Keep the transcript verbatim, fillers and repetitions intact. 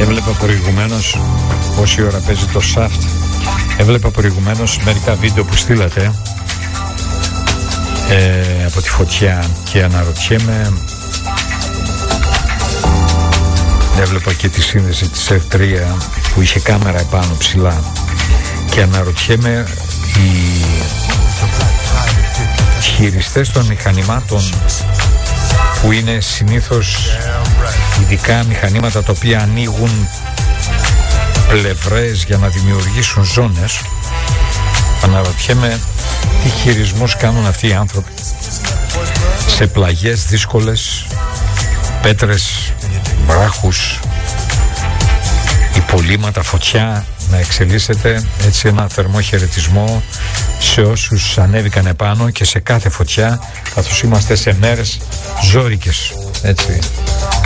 Έβλεπα προηγουμένως πόση ώρα παίζει το Shaft. Έβλεπα προηγουμένως μερικά βίντεο που στείλατε ε, από τη φωτιά και αναρωτιέμαι. Έβλεπα και τη σύνδεση της εφ τρία που είχε κάμερα επάνω ψηλά και αναρωτιέμαι οι χειριστές των μηχανημάτων που είναι συνήθως ειδικά μηχανήματα τα οποία ανοίγουν πλευρές για να δημιουργήσουν ζώνες, αναρωτιέμαι τι χειρισμούς κάνουν αυτοί οι άνθρωποι σε πλαγιές δύσκολες, πέτρες, βράχους, υπολείμματα, φωτιά, να εξελίσσεται έτσι ένα θερμό χαιρετισμό σε όσους ανέβηκαν επάνω και σε κάθε φωτιά, καθώς είμαστε σε μέρες ζώρικες, έτσι.